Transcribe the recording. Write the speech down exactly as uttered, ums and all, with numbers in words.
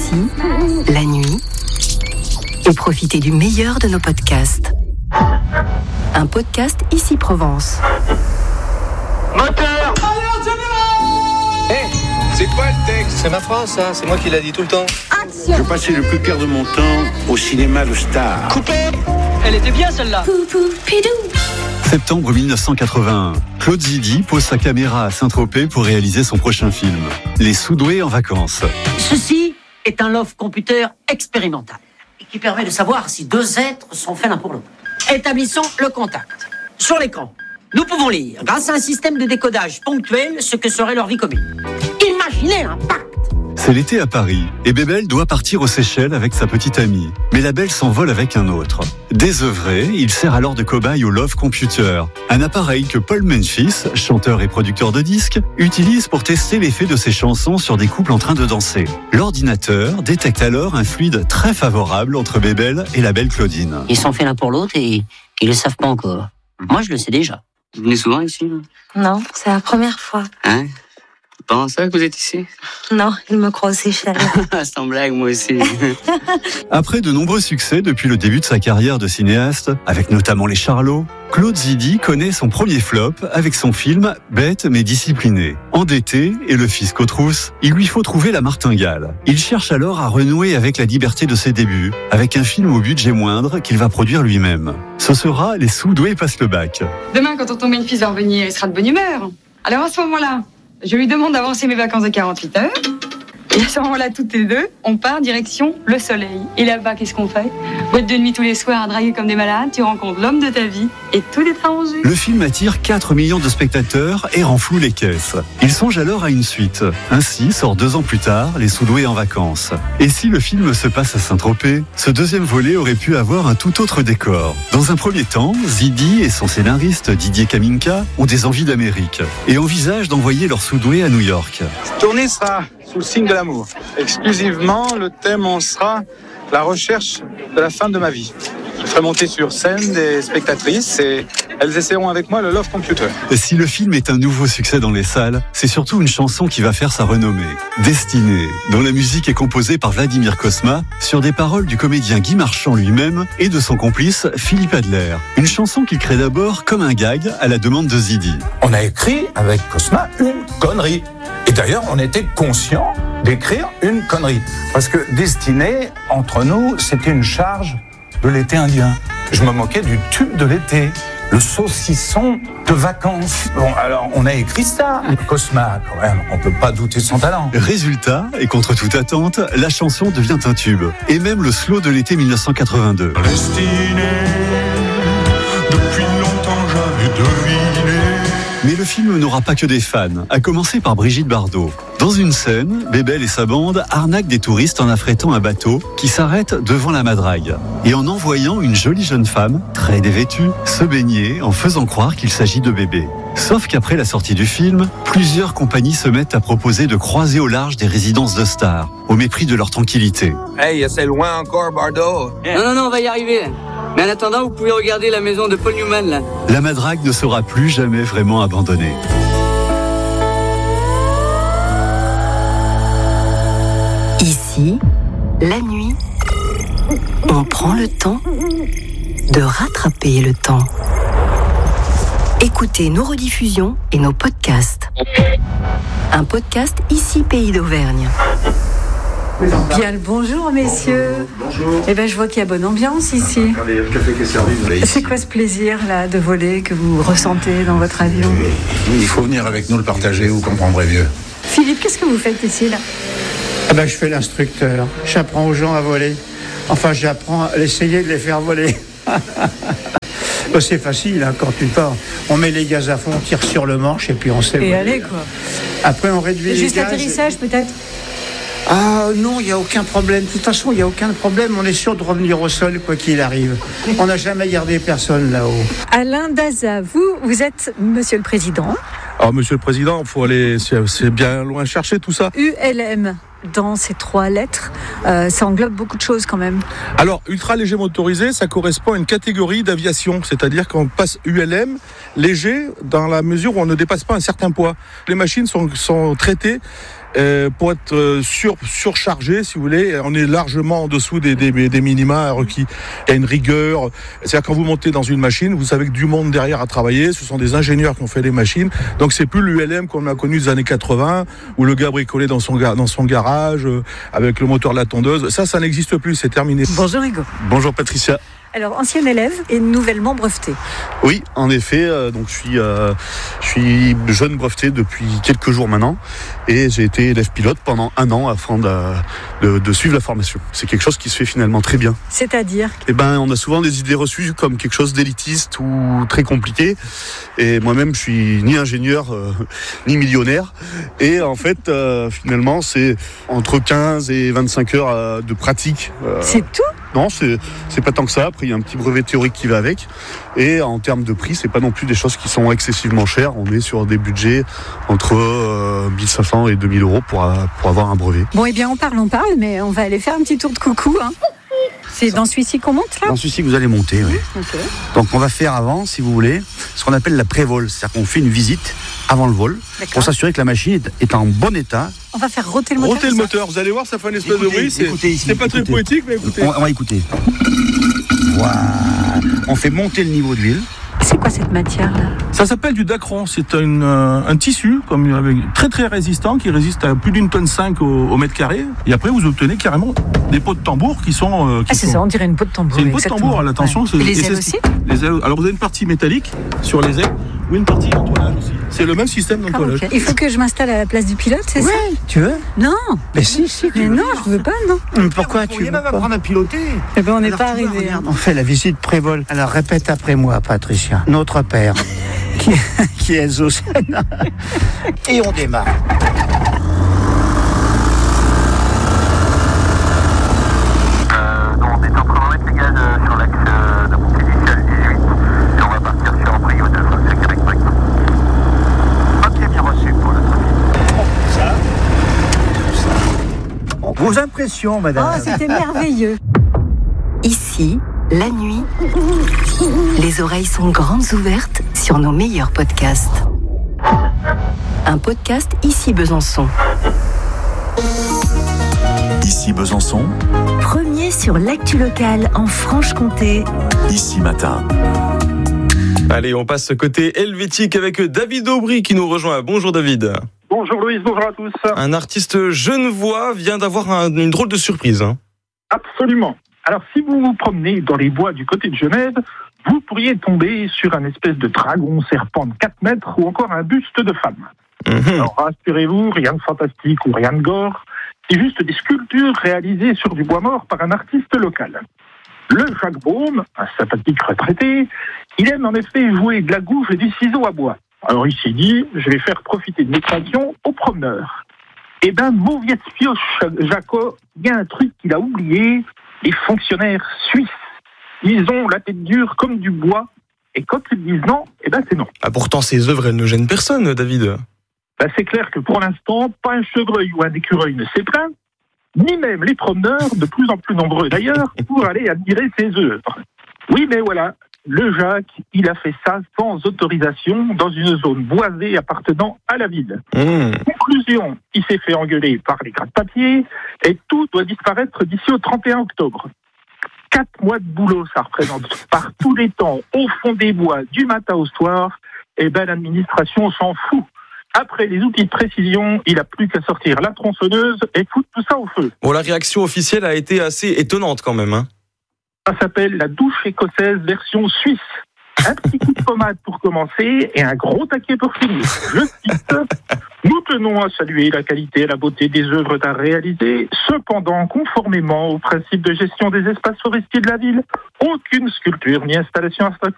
Ici, la nuit, et profitez du meilleur de nos podcasts. Un podcast Ici Provence. Moteur! Hé, hey, c'est quoi le texte? C'est ma phrase, ça. C'est moi qui l'a dit tout le temps. Action! Je passais le plus clair de mon temps au cinéma Le Star. Coupé! Elle était bien celle-là. Septembre mille neuf cent quatre-vingt-un. Claude Zidi pose sa caméra à Saint-Tropez pour réaliser son prochain film. Les Soudoués en vacances. Ceci est un love computer expérimental et qui permet de savoir si deux êtres sont faits l'un pour l'autre. Établissons le contact. Sur l'écran, nous pouvons lire, grâce à un système de décodage ponctuel, ce que serait leur vie commune. Imaginez l'impact! C'est l'été à Paris et Bébel doit partir aux Seychelles avec sa petite amie. Mais la belle s'envole avec un autre. Désœuvré, il sert alors de cobaye au Love Computer, un appareil que Paul Memphis, chanteur et producteur de disques, utilise pour tester l'effet de ses chansons sur des couples en train de danser. L'ordinateur détecte alors un fluide très favorable entre Bébel et la belle Claudine. Ils sont faits l'un pour l'autre et ils le savent pas encore. Moi, je le sais déjà. Vous venez souvent ici, là? Non, c'est la première fois. Hein? C'est pas en ça que vous êtes ici? Non, il me croit aux Seychelles. Sans blague, moi aussi. Après de nombreux succès depuis le début de sa carrière de cinéaste, avec notamment Les Charlots, Claude Zidi connaît son premier flop avec son film Bête mais discipliné. Endetté et le fisc aux trousses, il lui faut trouver la martingale. Il cherche alors à renouer avec la liberté de ses débuts, avec un film au budget moindre qu'il va produire lui-même. Ce sera Les Soudoués passent le bac. Demain, quand tonton Memphis va revenir, il sera de bonne humeur. Alors à ce moment-là, je lui demande d'avancer mes vacances de quarante-huit heures. Et à ce moment-là, toutes les deux, on part direction le soleil. Et là-bas, qu'est-ce qu'on fait? Boîte de nuit tous les soirs à draguer comme des malades, tu rencontres l'homme de ta vie et tout est arrangé. Le film attire quatre millions de spectateurs et renfloue les caisses. Il songe alors à une suite. Ainsi sort deux ans plus tard Les Soudoués en vacances. Et si le film se passe à Saint-Tropez, ce deuxième volet aurait pu avoir un tout autre décor. Dans un premier temps, Zidi et son scénariste Didier Kaminka ont des envies d'Amérique et envisagent d'envoyer leurs Soudoués à New York. Tourner sera sous le signe de l'amour. Exclusivement, le thème en sera la recherche de la femme de ma vie. Je ferai monter sur scène des spectatrices et elles essaieront avec moi le Love Computer. Si le film est un nouveau succès dans les salles, c'est surtout une chanson qui va faire sa renommée. Destinée, dont la musique est composée par Vladimir Cosma, sur des paroles du comédien Guy Marchand lui-même et de son complice Philippe Adler. Une chanson qu'il crée d'abord comme un gag à la demande de Zidi. On a écrit avec Cosma une connerie. Et d'ailleurs, on était conscient d'écrire une connerie. Parce que Destinée, entre nous, c'était une charge de l'été indien. Je me moquais du tube de l'été, le saucisson de vacances. Bon, alors, on a écrit ça. Cosma, quand même, on peut pas douter de son talent. Résultat, et contre toute attente, la chanson devient un tube. Et même le slow de l'été mille neuf cent quatre-vingt-deux. Destinée, depuis longtemps j'avais deviné. Mais le film n'aura pas que des fans, à commencer par Brigitte Bardot. Dans une scène, Bébel et sa bande arnaquent des touristes en affrétant un bateau qui s'arrête devant la Madrague et en envoyant une jolie jeune femme, très dévêtue, se baigner en faisant croire qu'il s'agit de bébés. Sauf qu'après la sortie du film, plusieurs compagnies se mettent à proposer de croiser au large des résidences de stars, au mépris de leur tranquillité. Hey, c'est loin encore, Bardot. Non, non, non, on va y arriver. Mais en attendant, vous pouvez regarder la maison de Paul Newman, là. La Madrague ne sera plus jamais vraiment abandonnée. Ici, la nuit, on prend le temps de rattraper le temps. Écoutez nos rediffusions et nos podcasts. Un podcast Ici Pays d'Auvergne. Bien le bonjour messieurs. Bonjour. Eh ben je vois qu'il y a bonne ambiance ici. Attendez, il y a le café qui est servi. C'est quoi ce plaisir là de voler que vous ressentez dans votre avion? Il faut venir avec nous le partager, vous comprendrez mieux. Philippe, qu'est-ce que vous faites ici là? Ah ben, je fais l'instructeur. J'apprends aux gens à voler. Enfin, j'apprends à essayer de les faire voler. Ben, c'est facile, hein, quand tu pars. On met les gaz à fond, on tire sur le manche et puis on sait Et voler. allez quoi. Après, on réduit Juste les gaz. l'atterrissage peut-être? Ah non, il n'y a aucun problème. De toute façon, il n'y a aucun problème. On est sûr de revenir au sol, quoi qu'il arrive. On n'a jamais gardé personne là-haut. Alain Daza, vous, vous êtes Monsieur le Président. Alors, Monsieur le Président, faut aller, c'est, c'est bien loin chercher tout ça. U L M, dans ces trois lettres, euh, ça englobe beaucoup de choses quand même. Alors, ultra léger motorisé, ça correspond à une catégorie d'aviation, c'est-à-dire qu'on passe U L M léger dans la mesure où on ne dépasse pas un certain poids. Les machines sont, sont traitées euh, pour être euh, sur, surchargé, si vous voulez. On est largement en dessous des, des, des minima requis. Il y a une rigueur. C'est-à-dire quand vous montez dans une machine, vous savez que du monde derrière a travaillé. Ce sont des ingénieurs qui ont fait les machines. Donc c'est plus l'U L M qu'on a connu des années quatre-vingts, où le gars bricolait dans son, ga- dans son garage euh, avec le moteur de la tondeuse. Ça, ça n'existe plus. C'est terminé. Bonjour Hugo. Bonjour Patricia. Alors, ancien élève et nouvellement breveté. Oui, en effet, euh, donc je suis, euh, je suis jeune breveté depuis quelques jours maintenant et j'ai été élève pilote pendant un an afin de, de, de suivre la formation. C'est quelque chose qui se fait finalement très bien. C'est-à-dire ? Eh ben, on a souvent des idées reçues comme quelque chose d'élitiste ou très compliqué. Et moi-même, je suis ni ingénieur euh, ni millionnaire. Et en fait, euh, finalement, c'est entre quinze et vingt-cinq heures euh, de pratique. Euh, c'est tout ? Non, c'est, c'est pas tant que ça. Après, il y a un petit brevet théorique qui va avec. Et en termes de prix, c'est pas non plus des choses qui sont excessivement chères. On est sur des budgets entre euh, mille cinq cents et deux mille euros pour, pour avoir un brevet. Bon, eh bien, on parle, on parle, mais on va aller faire un petit tour de coucou. Hein. C'est dans celui-ci qu'on monte, là ? Dans celui-ci que vous allez monter, oui. Okay. Donc, on va faire avant, si vous voulez, ce qu'on appelle la pré-vol. C'est-à-dire qu'on fait une visite avant le vol D'accord. pour s'assurer que la machine est, est en bon état. On va faire rôter le moteur. Rôter le moteur, vous allez voir, ça fait une espèce écoutez, de bruit. C'est, écoutez ici, c'est pas écoutez. très poétique, mais écoutez. On, on va écouter. Voilà. On fait monter le niveau d'huile. C'est quoi cette matière-là ? Ça s'appelle du dacron. C'est une, euh, un tissu comme, avec, très très résistant qui résiste à plus d'une tonne cinq au, au mètre carré. Et après, vous obtenez carrément des pots de tambour qui sont. Euh, qui ah, c'est sont... ça, on dirait une peau de tambour. C'est une peau de tambour, attention. Ouais. C'est, et les et ailes c'est, aussi les ailes. Alors, vous avez une partie métallique sur les ailes ou une partie d'entoilage aussi. C'est le même système d'entoilage. Okay. Il faut que je m'installe à la place du pilote, c'est ouais, ça ? Tu veux ? Non. Mais si, si. Mais non, je veux pas, non. Mais pourquoi tu veux même pas apprendre à piloter. Eh ben, on n'est Alors, pas vois, arrivé. regarde, On fait la visite pré-vol. Alors répète après moi, Patricia. Notre père, qui, qui est Zosana. Et on démarre. Vos impressions, madame. Oh, c'était merveilleux. Ici, la nuit, les oreilles sont grandes ouvertes sur nos meilleurs podcasts. Un podcast Ici Besançon. Ici Besançon. Premier sur l'actu locale en Franche-Comté. Ici Matin. Allez, on passe côté helvétique avec David Aubry qui nous rejoint. Bonjour David. Bonjour Louise, bonjour à tous. Un artiste genevois vient d'avoir un, une drôle de surprise. Hein. Absolument. Alors si vous vous promenez dans les bois du côté de Genève, vous pourriez tomber sur un espèce de dragon serpent de quatre mètres ou encore un buste de femme. Mmh. Alors rassurez-vous, rien de fantastique ou rien de gore, c'est juste des sculptures réalisées sur du bois mort par un artiste local. Le Jacques Baume, un sympathique retraité, il aime en effet jouer de la gouge et du ciseau à bois. Alors il s'est dit, je vais faire profiter de mes passions aux promeneurs. Eh ben, mauvaise pioche, Jaco, il y a un truc qu'il a oublié, les fonctionnaires suisses. Ils ont la tête dure comme du bois, et quand ils disent non, eh ben c'est non. Ah, pourtant, ces œuvres, elles ne gênent personne, David. Ben, c'est clair que pour l'instant, pas un chevreuil ou un écureuil ne s'est plaint, ni même les promeneurs, de plus en plus nombreux d'ailleurs, pour aller admirer ces œuvres. Oui, mais voilà. Le Jacques, il a fait ça sans autorisation dans une zone boisée appartenant à la ville. Mmh. Conclusion, il s'est fait engueuler par les gratte-papiers et tout doit disparaître d'ici au trente et un octobre. Quatre mois de boulot, ça représente par tous les temps, au fond des bois, du matin au soir. Eh ben, l'administration s'en fout. Après les outils de précision, il n'a plus qu'à sortir la tronçonneuse et foutre tout ça au feu. Bon, la réaction officielle a été assez étonnante quand même, hein. Ça s'appelle la douche écossaise version suisse. Un petit coup de pommade pour commencer et un gros taquet pour finir. Je cite, nous tenons à saluer la qualité et la beauté des œuvres d'art réalisées. Cependant, conformément au principe de gestion des espaces forestiers de la ville, aucune sculpture ni installation